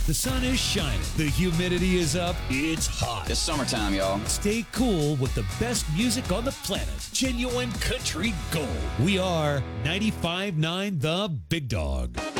The sun is shining. The humidity is up. It's hot. It's summertime, y'all. Stay cool with the best music on the planet. Genuine country gold. We are 95.9 The Big Dog.